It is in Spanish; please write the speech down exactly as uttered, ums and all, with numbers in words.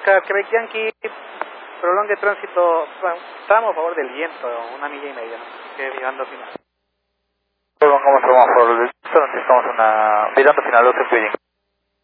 Oscar, Quebec Yankee, prolongue tránsito, bueno, tramo a favor del viento, una milla y media, que virando final. Prolongamos tramo a favor del viento, necesitamos una virando final, dos Quebec.